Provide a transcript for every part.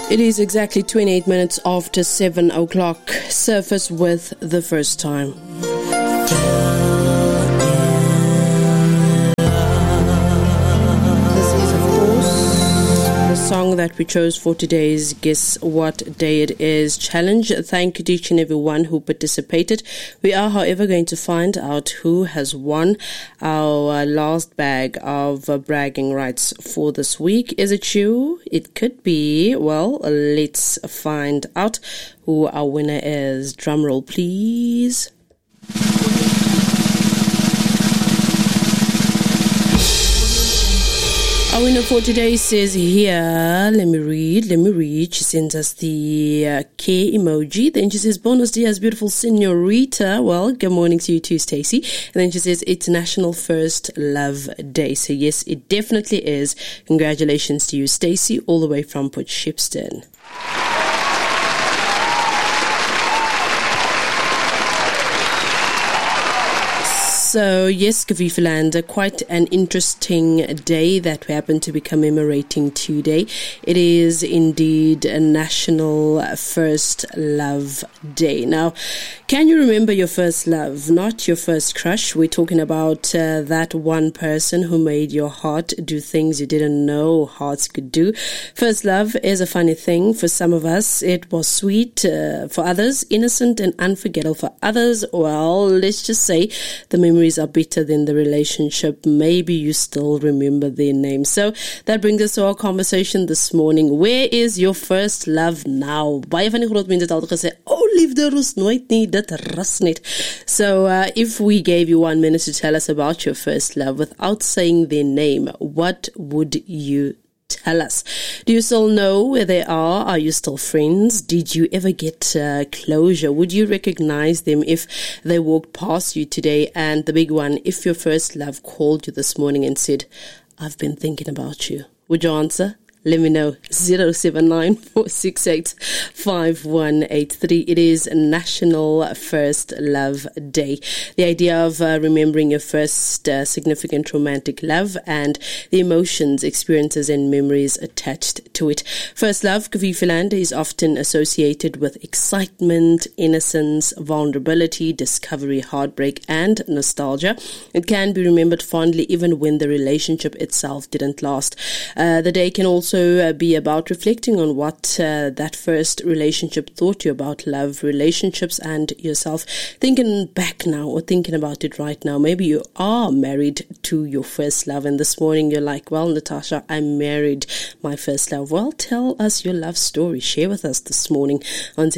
It is exactly 28 minutes after 7 o'clock. Surface with the first time. This is, of course, the song that we chose for today's Guess What Day It Is challenge. Thank you to each and every one who participated. We are, however, going to find out who has won our last bag of bragging rights for this week. Is it you? It could be. Well, let's find out who our winner is. Drum roll, please. Our winner for today says here, let me read. She sends us the K emoji. Then she says, Buenos dias, beautiful senorita. Well, good morning to you too, Stacey. And then she says, it's National First Love Day. So yes, it definitely is. Congratulations to you, Stacey, all the way from Port Shepstone. So, yes, Kavifaland, quite an interesting day that we happen to be commemorating today. It is indeed a National First Love Day. Now, can you remember your first love? Not your first crush. We're talking about that one person who made your heart do things you didn't know hearts could do. First love is a funny thing. For some of us, it was sweet. For others, innocent and unforgettable. For others, well, let's just say the memories are better than the relationship. Maybe you still remember their name. So that brings us to our conversation this morning. Where is your first love now? Baie van die groot mense het altyd gesê, liefde rus nooit nie, dit rus net. So if we gave you 1 minute to tell us about your first love without saying their name, what would you tell us? Do you still know where they are? Are you still friends? Did you ever get closure? Would you recognize them if they walked past you today? And the big one, if your first love called you this morning and said, I've been thinking about you, would you answer? Let me know. 079-468-5183. It is National First Love Day. The idea of remembering your first significant romantic love and the emotions, experiences and memories attached to it. First love, Kavifaland, is often associated with excitement, innocence, vulnerability, discovery, heartbreak and nostalgia. It can be remembered fondly even when the relationship itself didn't last. The day can also be about reflecting on what that first relationship taught you about love, relationships and yourself. Thinking back now or thinking about it right now, maybe you are married to your first love and this morning you're like, well, Natasha, I married my first love. Well, tell us your love story. Share with us this morning on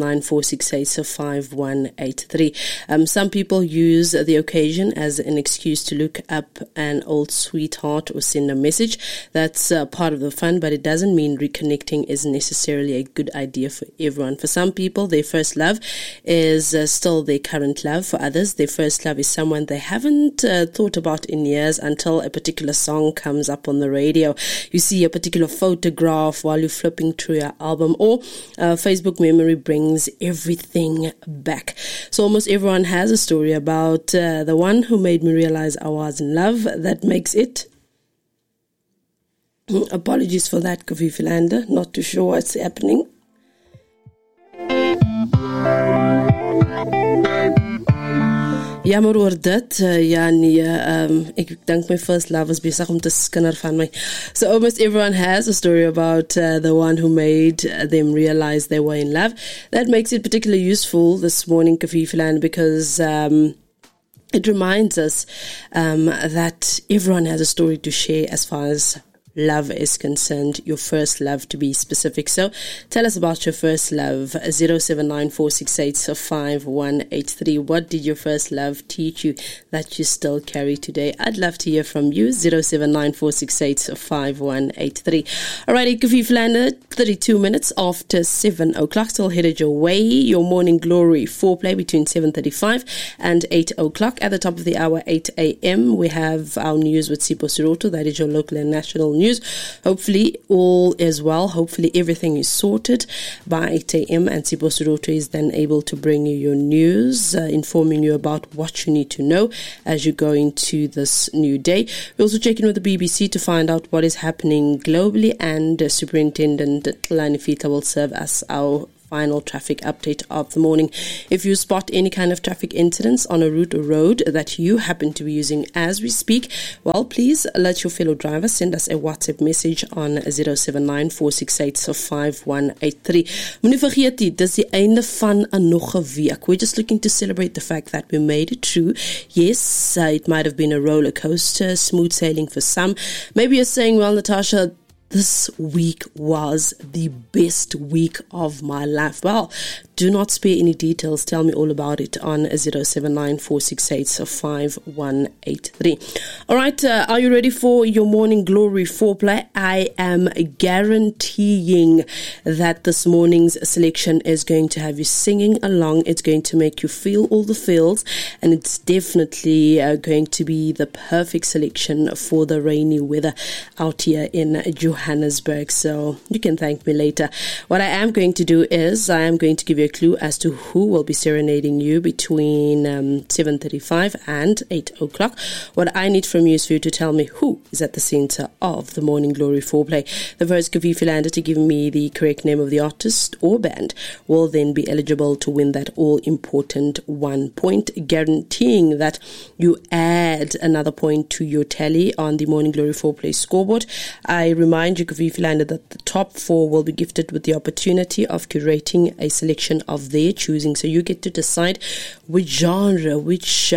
079-468-5183. Some people use the occasion as an excuse to look up an old sweetheart or send a message. That's part of the fun, but it doesn't mean reconnecting is necessarily a good idea for everyone. For some people, their first love is still their current love. For others, their first love is someone they haven't thought about in years until a particular song comes up on the radio. You see a particular photograph while you're flipping through your album, or Facebook memory brings everything back. So almost everyone has a story about the one who made me realize I was in love. That makes it. Apologies for that, Kavifaland. Not too sure what's happening. Jammer oor dit. Ja nee, ek dink my first love was besig om te skinder van my. So almost everyone has a story about the one who made them realize they were in love. That makes it particularly useful this morning, Kavifaland, because it reminds us that everyone has a story to share as far as love is concerned, your first love to be specific. So tell us about your first love. 079-468-5183. What did your first love teach you that you still carry today? I'd love to hear from you. 079-468-5183. Alrighty, Kavifaland, 32 minutes after 7 o'clock. Still headed your way. Your morning glory foreplay between 7:35 and 8 o'clock. At the top of the hour, 8 a.m., we have our news with Sipho Siroto. That is your local and national news. Hopefully all is well. Hopefully everything is sorted by 8 a.m. and Sipho Siroto is then able to bring you your news, informing you about what you need to know as you go into this new day. We also check in with the BBC to find out what is happening globally, and Superintendent Lani Fita will serve as our final traffic update of the morning. If you spot any kind of traffic incidents on a route or road that you happen to be using as we speak, well, please let your fellow driver send us a WhatsApp message on 079-468-5183. Moenie vergeet nie, dis die einde van nog 'n week. We're just looking to celebrate the fact that we made it through. Yes, it might have been a roller coaster, smooth sailing for some. Maybe you're saying, well, Natasha, this week was the best week of my life. Well, do not spare any details. Tell me all about it on 079-468-5183. All right, are you ready for your Morning Glory foreplay? I am guaranteeing that this morning's selection is going to have you singing along. It's going to make you feel all the feels, and it's definitely going to be the perfect selection for the rainy weather out here in Johannesburg. So you can thank me later. What I am going to do is I am going to give you a clue as to who will be serenading you between 7:35 and 8 o'clock. What I need from you is for you to tell me who is at the center of the Morning Glory foreplay. The first Kavi Philander to give me the correct name of the artist or band will then be eligible to win that all-important 1 point, guaranteeing that you add another point to your tally on the Morning Glory foreplay scoreboard. I remind you, Kavi Philander, that the top 4 will be gifted with the opportunity of curating a selection of their choosing. So you get to decide which genre, which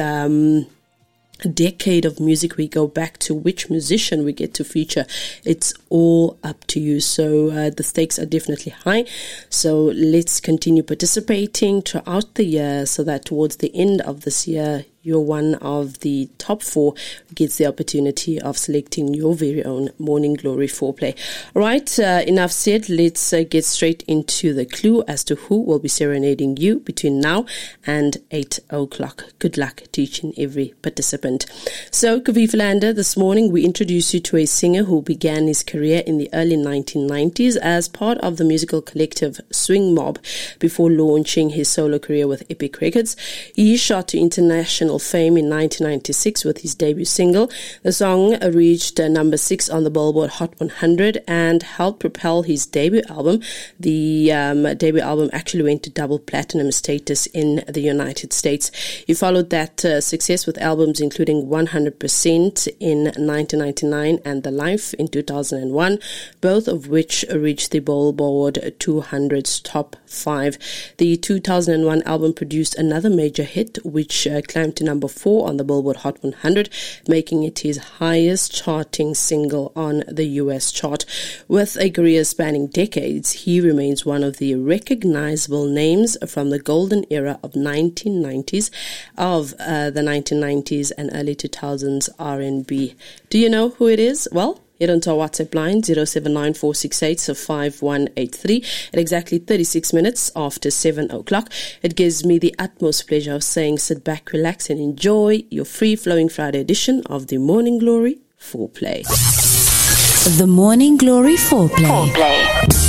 decade of music we go back to, which musician we get to feature. It's all up to you. So the stakes are definitely high. So let's continue participating throughout the year so that towards the end of this year, you're one of the top 4 who gets the opportunity of selecting your very own Morning Glory foreplay. All right, enough said. Let's get straight into the clue as to who will be serenading you between now and 8 o'clock. Good luck to each and every participant. So, Kavi Philander, this morning we introduce you to a singer who began his career in the early 1990s as part of the musical collective Swing Mob before launching his solo career with Epic Records. He shot to international fame in 1996 with his debut single. The song reached number 6 on the Billboard Hot 100 and helped propel his debut album. The debut album actually went to double platinum status in the United States. He followed that success with albums including 100% in 1999 and The Life in 2001, both of which reached the Billboard 200's top 5. The 2001 album produced another major hit, which climbed to number 4 on the Billboard Hot 100, making it his highest charting single on the US chart. With a career spanning decades, he remains one of the recognizable names from the golden era of the 1990s and early 2000s R&B. Do you know who it is? Well, head on to our WhatsApp line 079-468-5183 at exactly 36 minutes after 7 o'clock. It gives me the utmost pleasure of saying sit back, relax and enjoy your free-flowing Friday edition of the Morning Glory Foreplay. The Morning Glory Foreplay.